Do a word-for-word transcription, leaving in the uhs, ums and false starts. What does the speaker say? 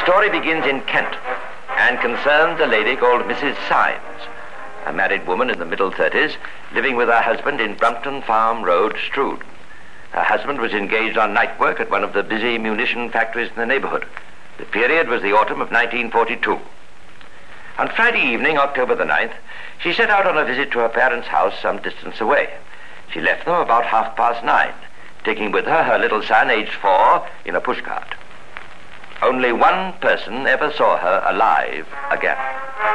story begins in Kent and concerns a lady called Missus Symes, a married woman in the middle thirties, living with her husband in Brumpton Farm Road, Strood. Her husband was engaged on night work at one of the busy munition factories in the neighborhood. The period was the autumn of nineteen forty-two. On Friday evening, October the ninth, she set out on a visit to her parents' house some distance away. She left them about half past nine, taking with her her little son, aged four, in a pushcart. Only one person ever saw her alive again.